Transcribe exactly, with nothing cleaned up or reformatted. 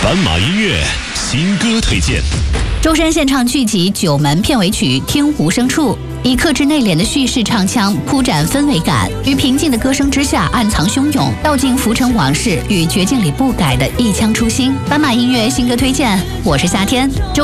斑马音乐新歌推荐。 周深献唱剧集《九门》片尾曲《听无声处》，以克制内敛的叙事唱腔铺展氛围感，于平静的歌声之下暗藏汹涌，道尽浮沉往事与绝境里不改的一腔初心。斑马音乐新歌推荐，我是夏天。周